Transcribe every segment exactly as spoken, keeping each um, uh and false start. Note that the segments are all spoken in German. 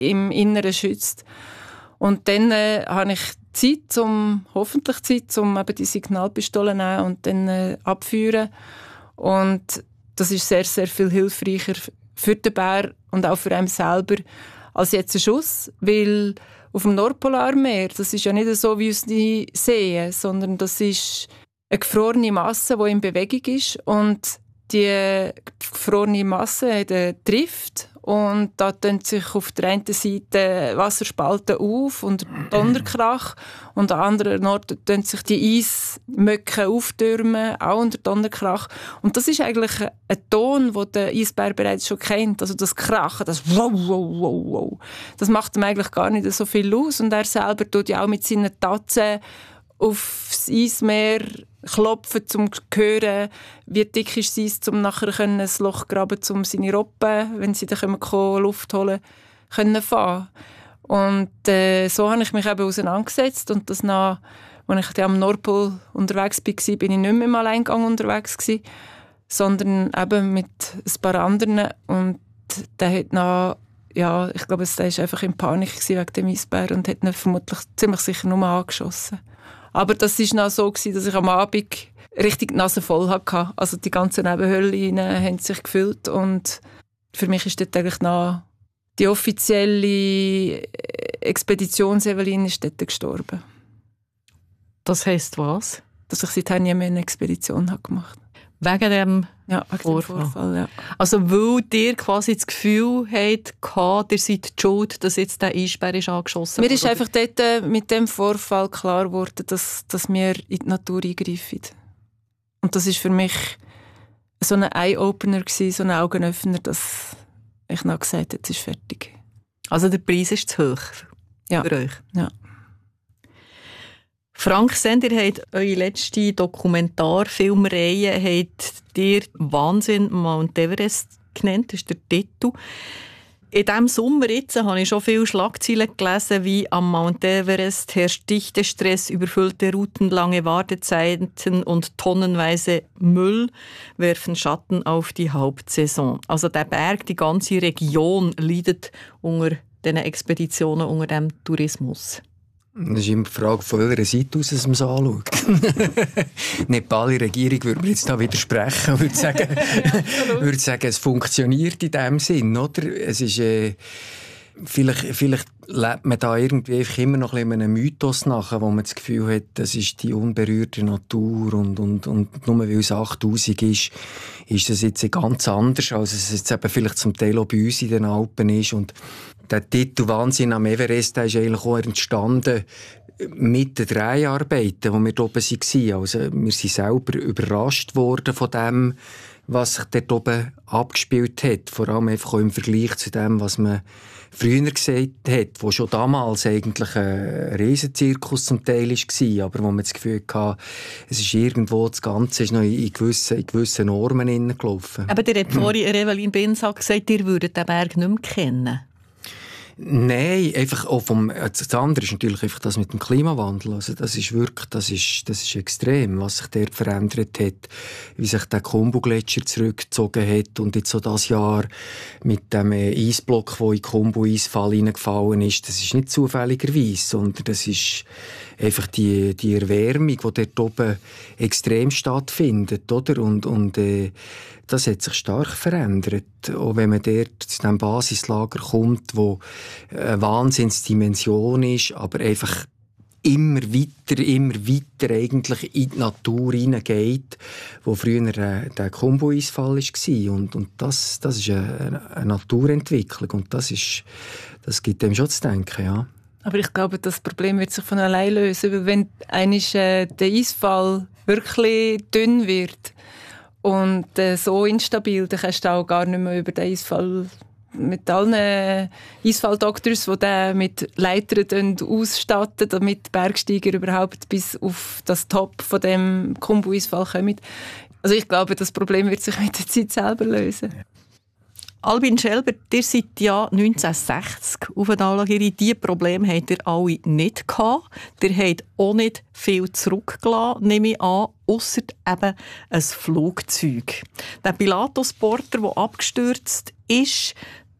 im Inneren schützt. Und dann äh, habe ich Zeit, um, hoffentlich Zeit, um eben die Signalpistole zu nehmen und dann äh, abführen. Und das ist sehr, sehr viel hilfreicher für den Bär und auch für einen selber als jetzt ein Schuss, weil auf dem Nordpolarmeer, das ist ja nicht so, wie wir es nie sehen, sondern das ist eine gefrorene Masse, die in Bewegung ist und die gefrorene Masse hat einen Drift und da tun sich auf der einen Seite Wasserspalten auf und Donnerkrach und an der anderen Ort tun sich die Eismöcke auftürmen, auch unter Donnerkrach. Und das ist eigentlich ein Ton, den der Eisbär bereits schon kennt. Also das Krachen, das wow, wow, wow, wow. Das macht ihm eigentlich gar nicht so viel aus und er selber tut ja auch mit seinen Tatzen aufs Eismeer klopfen, um zu hören, wie dick ist das Eis, um nachher ein Loch graben, um seine Robben, wenn sie dann kommen, Luft holen können, fahren. Und äh, so habe ich mich eben auseinandergesetzt und das nach, als ich am Nordpol unterwegs war, bin ich nicht mehr im Alleingang unterwegs gewesen, sondern eben mit ein paar anderen und der hat nach, ja, ich glaube, der war einfach in Panik wegen dem Eisbär und hat ihn vermutlich ziemlich sicher nur angeschossen. Aber das war noch so, dass ich am Abend richtig die Nase voll hatte. Also die ganzen Nebenhöhlen haben sich gefüllt und für mich ist dort eigentlich noch die offizielle Expeditions-Evelyn ist dort gestorben. Das heisst was? Dass ich seither nie mehr eine Expedition habe gemacht habe. Wegen dem ja, wegen Vorfall? Dem Vorfall ja. Also weil dir quasi das Gefühl habt, ihr seid die schuld, dass jetzt der Eisbär ist angeschossen wurde? Mir ist einfach dort mit dem Vorfall klar geworden, dass, dass wir in die Natur eingreifen. Und das war für mich so ein Eye-Opener, so ein Augenöffner, dass ich noch gesagt habe, jetzt ist fertig. Also der Preis ist zu hoch ja. für euch? Ja. Frank Sender, ihr habt eure letzte Dokumentarfilmreihe habt ihr «Wahnsinn Mount Everest» genannt, das ist der Titel. In diesem Sommer jetzt habe ich schon viele Schlagzeilen gelesen, wie am Mount Everest herrscht Dichtestress, überfüllte Routen, lange Wartezeiten und tonnenweise Müll werfen Schatten auf die Hauptsaison. Also der Berg, die ganze Region leidet unter diesen Expeditionen, unter dem Tourismus. Das ist immer die Frage, von welcher Seite aus man es anschaut. Die Nepali Regierung würde mir jetzt da widersprechen und würde sagen, würde sagen, es funktioniert in dem Sinn, oder? Es ist, äh, vielleicht, vielleicht lebt man da irgendwie einfach immer noch ein bisschen einem Mythos nach, wo man das Gefühl hat, das ist die unberührte Natur und, und, und nur weil es achttausend ist, ist das jetzt ganz anders, als es jetzt eben vielleicht zum Teil auch bei uns in den Alpen ist. Und der Titel «Wahnsinn am Everest» der ist eigentlich auch entstanden mit den Dreharbeiten, die wir da oben waren. Also wir sind selber überrascht worden von dem, was sich dort oben abgespielt hat. Vor allem einfach auch im Vergleich zu dem, was man früher gesagt hat, wo schon damals eigentlich ein Riesenzirkus zum Teil war, aber wo man das Gefühl hatte, es ist irgendwo, das Ganze ist noch in gewissen, in gewissen Normen hineingelaufen. Aber der hat vorhin Evelyn Binsack gesagt, ihr würdet den Berg nicht mehr kennen. Nein, einfach auch vom, das andere ist natürlich einfach das mit dem Klimawandel. Also das ist wirklich, das ist, das ist extrem, was sich dort verändert hat, wie sich der Khumbu-Gletscher zurückgezogen hat und jetzt so das Jahr mit dem Eisblock, der in den Khumbu-Eisfall hineingefallen ist, das ist nicht zufälligerweise, sondern das ist einfach die, die Erwärmung, die dort oben extrem stattfindet, oder? Und, und äh, das hat sich stark verändert. Auch wenn man dort zu diesem Basislager kommt, wo eine Wahnsinnsdimension ist, aber einfach immer weiter, immer weiter eigentlich in die Natur hineingeht, wo früher der, der Khumbu-Eisfall war. Und, und das, das ist eine, eine Naturentwicklung und das, ist, das gibt dem schon zu denken, ja. Aber ich glaube, das Problem wird sich von allein lösen, weil wenn einmal äh, der Eisfall wirklich dünn wird und äh, so instabil, dann kannst du auch gar nicht mehr über den Eisfall mit allen Eisfalldoktors, die den mit Leitern ausstatten, damit die Bergsteiger überhaupt bis auf das Top von dem Khumbu-Eisfall kommen. Also ich glaube, das Problem wird sich mit der Zeit selber lösen. Albin Schelber, ihr seid ja neunzehnhundertsechzig aufeinander. Diese Probleme habt ihr alle nicht gehabt. Ihr habt auch nicht viel zurückgelassen, nehme ich an, ausser eben ein Flugzeug. Der Pilatus-Porter, der abgestürzt ist,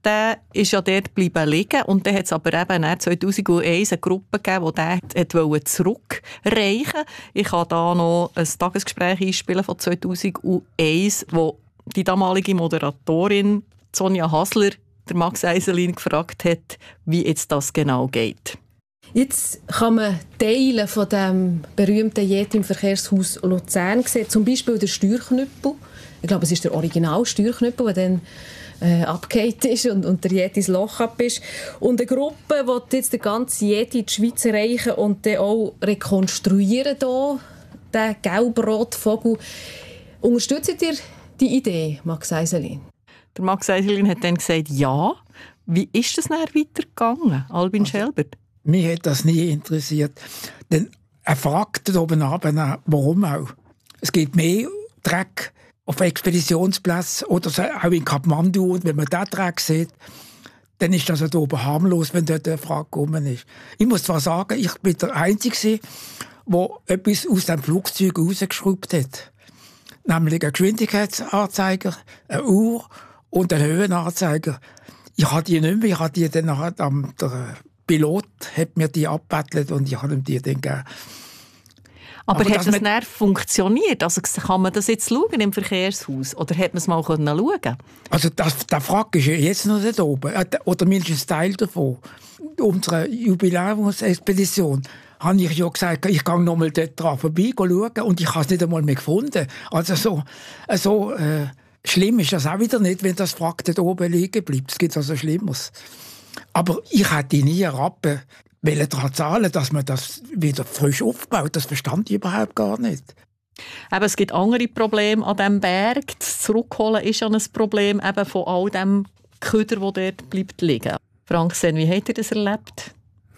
der ist ja dort geblieben liegen und dann hat es aber eben zweitausendeins eine Gruppe gegeben, die den zurückreichen wollte. Ich kann da noch ein Tagesgespräch einspielen von zweitausendeins, wo die damalige Moderatorin Sonja Hasler der Max Eiselin gefragt hat, wie jetzt das genau geht. Jetzt kann man Teile von dem berühmten Yeti im Verkehrshaus Luzern sehen, zum Beispiel der Steuerknüppel. Ich glaube, es ist der Original-Steuerknüppel, der dann äh, abgehakt ist und, und der Yeti ins Loch ab ist. Und eine Gruppe, die jetzt den ganzen Yeti in die Schweiz erreichen und dann auch rekonstruieren, hier, den Gelbrot-Vogel. Unterstützt ihr die Idee, Max Eiselin? Der Max Eiselin hat dann gesagt, ja. Wie ist das dann weitergegangen, Albin also, Schelbert? Mich hat das nie interessiert. Denn er fragt oben runter, warum auch. Es gibt mehr Dreck auf Expeditionsplätzen oder so, auch in Kathmandu. Und wenn man diesen Dreck sieht, dann ist das da oben harmlos, wenn dort eine Frage gekommen ist. Ich muss zwar sagen, ich bin der Einzige, der etwas aus dem Flugzeug rausgeschraubt hat. Nämlich einen Geschwindigkeitsanzeiger, eine Uhr und einen Höhenanzeiger. Ich hatte die nicht mehr, ich hatte die dann nachher, der Pilot hat mir die abgebettelt und ich habe ihm die dann gegeben. Aber, Aber hat das nicht funktioniert? Also kann man das jetzt schauen im Verkehrshaus? Oder hat man es mal schauen können? Also das, der Frage ist ja jetzt noch nicht oben. Oder mindestens ein Teil davon. Unsere Jubiläumsexpedition habe ich ja gesagt, ich gehe noch mal dort dran vorbei schauen und ich habe es nicht einmal mehr gefunden. Also so, so äh, schlimm ist das auch wieder nicht, wenn das Wrack dort oben liegen bleibt. Es gibt also Schlimmeres. Aber ich hätte nie einen Rappen daran zahlen, dass man das wieder frisch aufbaut. Das verstand ich überhaupt gar nicht. Aber es gibt andere Probleme an diesem Berg. Das Zurückholen ist ja ein Problem eben von all dem Köder, der dort bleibt liegen. Frank Sen, wie habt ihr das erlebt?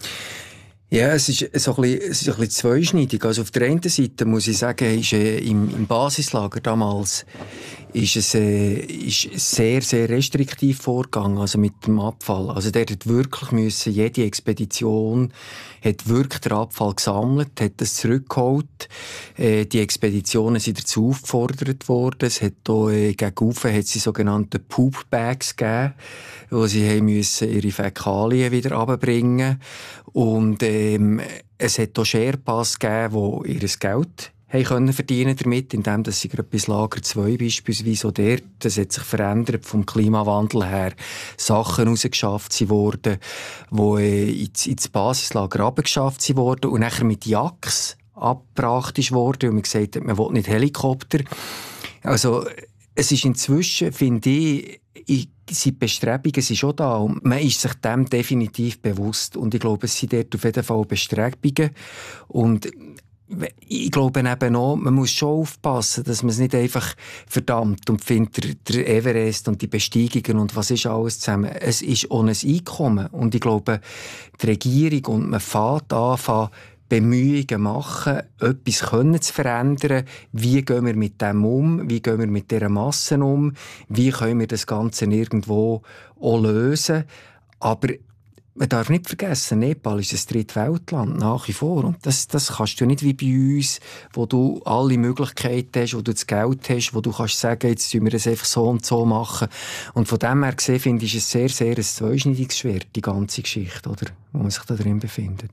Ja, es ist, so ein bisschen, es ist ein bisschen zweischneidig. Also auf der einen Seite muss ich sagen, ist, äh, im, im Basislager damals ist es äh, ist sehr, sehr restriktiv vorgegangen, also mit dem Abfall. Also der hat wirklich müssen, jede Expedition hat wirklich den Abfall gesammelt, hat das zurückgeholt. Äh, die Expeditionen sind dazu aufgefordert worden. Es hat auch, äh, gegenüber hat sie sogenannte Poop Bags gegeben, wo sie haben müssen ihre Fäkalien wieder runterbringen. Und ähm, es hat auch Sherpas gegeben, die ihr Geld haben können verdienen damit, indem dass sie gerade bis Lager zwei beispielsweise, auch dort, das hat sich verändert vom Klimawandel her, Sachen rausgeschafft wurden, die äh, ins, ins Basislager runtergeschafft wurden und nachher mit Jacks abgebracht worden, und man gesagt hat, man will nicht Helikopter. Also, es ist inzwischen, finde ich, ich sind Bestrebungen sind schon da und man ist sich dem definitiv bewusst und ich glaube, es sind dort auf jeden Fall Bestrebungen und ich glaube eben auch, man muss schon aufpassen, dass man es nicht einfach verdammt und findet der Everest und die Besteigungen und was ist alles zusammen. Es ist ohne ein Einkommen und ich glaube, die Regierung und man fängt an, Bemühungen machen, etwas können zu verändern. Wie gehen wir mit dem um? Wie gehen wir mit dieser Masse um? Wie können wir das Ganze irgendwo auch lösen? Aber man darf nicht vergessen, Nepal ist ein Drittweltland nach wie vor. Und das, das kannst du nicht wie bei uns, wo du alle Möglichkeiten hast, wo du das Geld hast, wo du kannst sagen, jetzt tun wir das einfach so und so machen. Und von dem her gesehen, finde ich es sehr, sehr ein zweischneidiges Schwert, die ganze Geschichte, oder, wo man sich da drin befindet.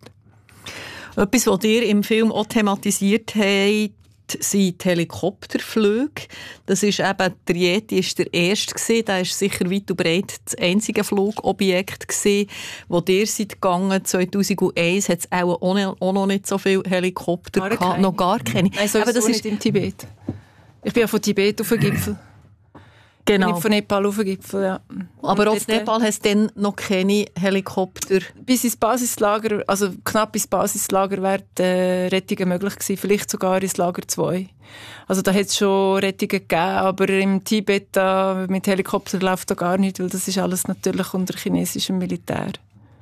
Etwas, was ihr im Film auch thematisiert habt, sind die Helikopterflüge. Das ist eben, der Yeti war der erste gewesen. Der war sicher weit und breit das einzige Flugobjekt gewesen, wo ihr seid gegangen. zweitausendeins hat es auch, auch noch nicht so viele Helikopter gar gehabt. Noch gar keine. Nein, so aber das ist ist nicht im Tibet. Ich bin ja von Tibet auf den Gipfel. Genau. Bin von Nepal auf den Gipfel, ja. Aber aus Nepal hast du dann noch keine Helikopter? Bis ins Basislager, also knapp ins Basislager wären äh, Rettungen möglich gewesen, vielleicht sogar ins Lager zwei. Also da hat es schon Rettungen gegeben, aber im Tibet da, mit Helikopter läuft da gar nicht, weil das ist alles natürlich unter chinesischem Militär.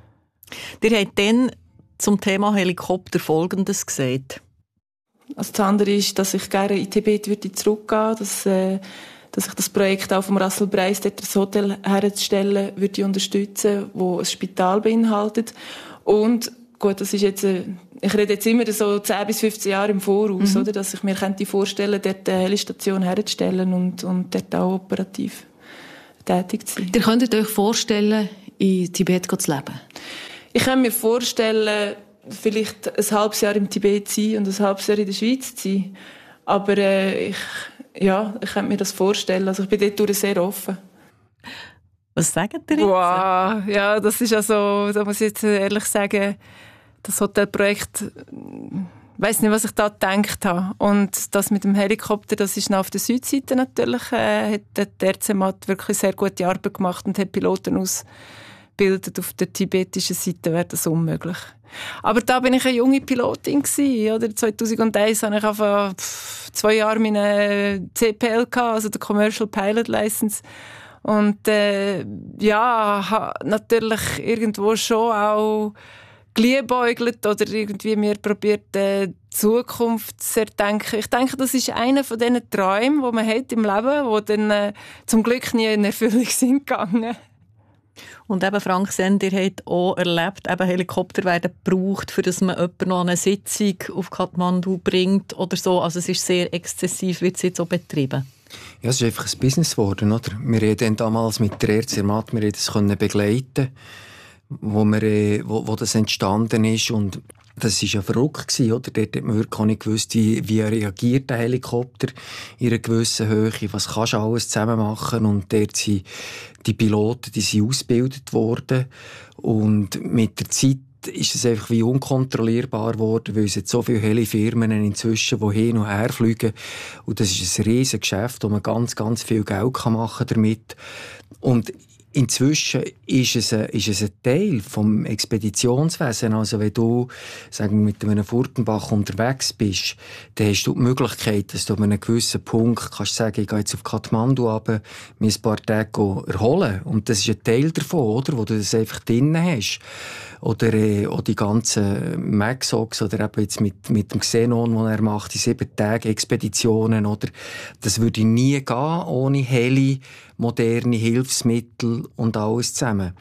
Ihr habt dann zum Thema Helikopter Folgendes gesagt. Also das andere ist, dass ich gerne in Tibet würde zurückgehen, dass äh, dass ich das Projekt auch vom Russell Preis, dort das Hotel herzustellen, würde ich unterstützen, wo ein Spital beinhaltet. Und gut, das ist jetzt, äh, ich rede jetzt immer so zehn bis fünfzehn Jahre im Voraus, mhm. oder, dass ich mir könnte vorstellen, dort eine Helistation herzustellen und, und dort auch operativ tätig zu sein. Ihr könntet euch vorstellen, in Tibet zu leben? Ich kann mir vorstellen, vielleicht ein halbes Jahr im Tibet zu sein und ein halbes Jahr in der Schweiz zu sein. Aber äh, ich, ja, ich kann mir das vorstellen. Also ich bin dort sehr offen. Was sagt ihr jetzt? Wow, ja, das ist also, da muss ich jetzt ehrlich sagen, das Hotelprojekt, ich weiss nicht, was ich da gedacht habe. Und das mit dem Helikopter, das ist noch auf der Südseite natürlich, äh, hat der R C M A T wirklich sehr gute Arbeit gemacht und hat Piloten ausgebildet. Auf der tibetischen Seite wäre das unmöglich. Aber da bin ich eine junge Pilotin gewesen, oder? zweitausendeins hatte ich einfach zwei Jahre meine C P L gehabt, also der Commercial Pilot License. Und äh, ja, habe natürlich irgendwo schon auch geliebäugelt oder irgendwie mir probiert, äh, die Zukunft zu erdenken. Ich denke, das ist einer von diesen Träumen, die man hat im Leben, die dann äh, zum Glück nie in Erfüllung sind gegangen. Und eben, Frank Send, ihr habt auch erlebt, eben Helikopter werden gebraucht, für dass man jemanden noch an eine Sitzung auf Kathmandu bringt oder so. Also es ist sehr exzessiv, wird es jetzt auch betrieben. Ja, es ist einfach ein Business geworden, oder? Wir haben damals mit der R C M A T, wir das können begleiten, wo, wir, wo, wo das entstanden ist, und das war ja verrückt gewesen, oder? Dort hat man wirklich auch nicht gewusst, wie, wie reagiert der Helikopter in einer gewissen Höhe, was kannst du alles zusammen machen, und dort sind die Piloten, die sind ausgebildet worden, und mit der Zeit ist es einfach wie unkontrollierbar geworden, weil es jetzt so viele Heli-Firmen inzwischen, die hin und her fliegen. Und das ist ein riesiges Geschäft, wo man ganz, ganz viel Geld machen kann damit. Und inzwischen ist es, ein, ist es ein Teil vom Expeditionswesen. Also wenn du, sagen wir, mit einem Furtenbach unterwegs bist, dann hast du die Möglichkeit, dass du an einem gewissen Punkt kannst sagen, ich gehe jetzt auf Kathmandu runter, mir ein paar Tage erholen. Und das ist ein Teil davon, oder? Wo du das einfach drinnen hast. Oder äh, auch die ganzen Maxox oder eben jetzt mit, mit dem Xenon, den er macht, die sieben Tage Expeditionen, oder? Das würde nie gehen ohne Heli, moderne Hilfsmittel und alles zusammen.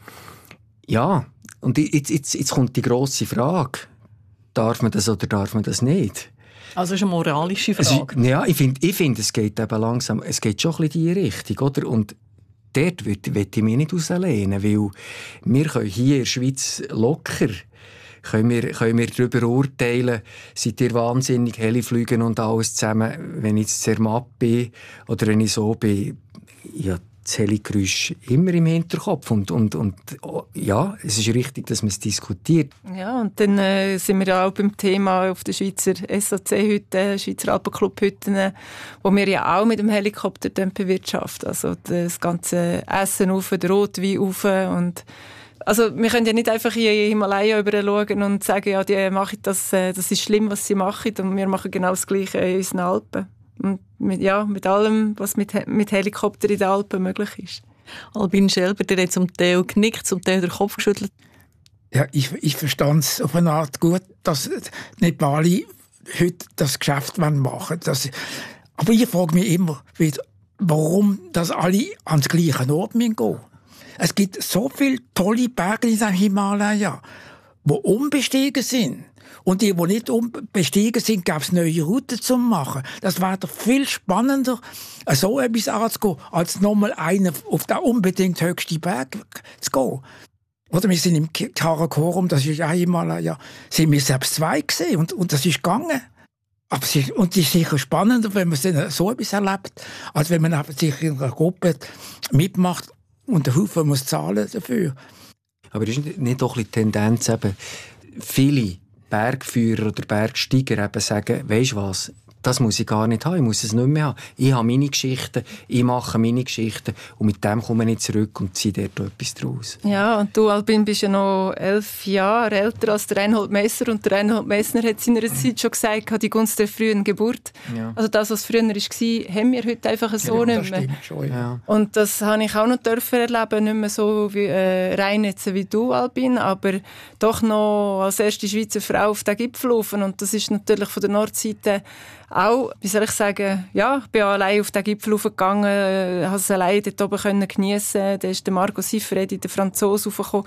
Ja, und jetzt, jetzt, jetzt kommt die grosse Frage. Darf man das oder darf man das nicht? Also es ist eine moralische Frage. Also, ja, ich finde, ich find, es geht eben langsam, es geht schon ein bisschen in die Richtung, oder? Und dort will ich mich nicht auslehnen, weil wir können hier in der Schweiz locker können wir, können wir darüber urteilen, seid ihr wahnsinnig Heliflügen und alles zusammen. Wenn ich jetzt Zermatt bin oder wenn ich so bin, ja, das Heligeräusch immer im Hinterkopf. Und, und, und oh, ja, es ist richtig, dass man es diskutiert. Ja, und dann äh, sind wir ja auch beim Thema auf der Schweizer S A C-Hütte, Schweizer Alpenclub-Hütten, wo wir ja auch mit dem Helikopter bewirtschaften. Also das ganze Essen rauf, der Rotwein rauf. Und also wir können ja nicht einfach in den Himalaya schauen und sagen, ja, die machen das, äh, das ist schlimm, was sie machen. Und wir machen genau das Gleiche in unseren Alpen. Und mit, ja, mit allem, was mit, mit Helikopter in den Alpen möglich ist. Albin Schelber, der hat zum Teil genickt, zum Teil den Kopf geschüttelt. Ja, ich, ich verstand es auf eine Art gut, dass Nepali heute das Geschäft machen wollen. Das, aber ich frage mich immer wieder, warum dass alle ans gleiche Ort gehen müssen. Es gibt so viele tolle Berge in den Himalaya, die unbestiegen sind. Und die, die nicht bestiegen sind, gab es neue Routen zu machen. Das wäre doch viel spannender, so etwas anzugehen, als nochmal einen auf den unbedingt höchsten Berg zu gehen. Oder wir sind im Karakorum, das ist ja Himalaya, sind wir selbst zwei gesehen und, und das ist gegangen. Aber es ist, und es ist sicher spannender, wenn man so etwas erlebt, als wenn man sich in einer Gruppe mitmacht und der Haufen muss zahlen dafür. Aber ist nicht doch die Tendenz, eben viele Bergführer oder Bergsteiger eben sagen, weisst du was, das muss ich gar nicht haben, ich muss es nicht mehr haben. Ich habe meine Geschichten, ich mache meine Geschichten und mit dem komme ich zurück und ziehe dort etwas daraus. Ja, und du, Albin, bist ja noch elf Jahre älter als der Reinhold Messner und der Reinhold Messner hat seiner Zeit schon gesagt, die Gunst der frühen Geburt. Ja. Also das, was früher war, haben wir heute einfach so ja, nicht mehr. Das schon, ja. Und das habe ich auch noch dürfen erleben, nicht mehr so wie, äh, reinnetzen wie du, Albin, aber doch noch als erste Schweizer Frau auf den Gipfel laufen. Und das ist natürlich von der Nordseite auch, wie soll ich sagen, ja, ich bin auch allein auf den Gipfel raufgegangen, äh, habe es allein dort oben können geniessen. Da ist der Marco Siffredi, der Franzose, raufgekommen.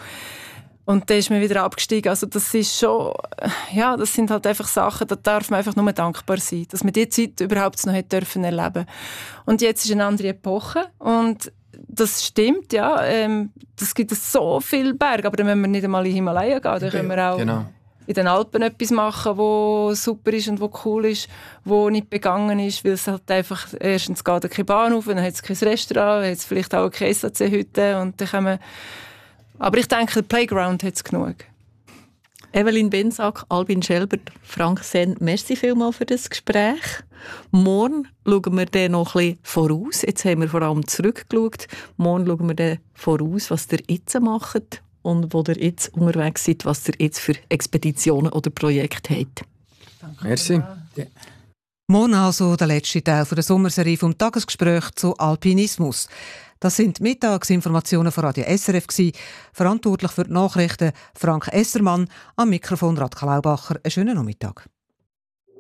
Und dann ist man wieder abgestiegen. Also das ist schon, ja, das sind halt einfach Sachen, da darf man einfach nur dankbar sein, dass man diese Zeit überhaupt noch hat dürfen erleben. Und jetzt ist eine andere Epoche und das stimmt, ja. Ähm, es gibt so viele Berge, aber dann müssen wir nicht einmal in den Himalaya gehen. Dann können wir auch genau. in den Alpen etwas machen, wo super ist und wo cool ist, wo nicht begangen ist, weil es halt einfach, erstens geht keine Bahn auf, dann hat es kein Restaurant, hat es vielleicht auch keine S A C-Hütte und dann können wir... Aber ich denke, der Playground hat es genug. Evelyn Bensack, Albin Schelbert, Frank Senn, merci vielmals für das Gespräch. Morgen schauen wir dann noch ein bisschen voraus. Jetzt haben wir vor allem zurückgeschaut. Morgen schauen wir dann voraus, was ihr jetzt macht und wo ihr jetzt unterwegs seid, was ihr jetzt für Expeditionen oder Projekte habt. Danke. Merci. Ja. Morgen also der letzte Teil der Sommerserie vom Tagesgespräch zu Alpinismus. Das sind die Mittagsinformationen von Radio S R F gewesen. Verantwortlich für die Nachrichten Frank Essermann, am Mikrofon Radka Laubacher. Einen schönen Nachmittag.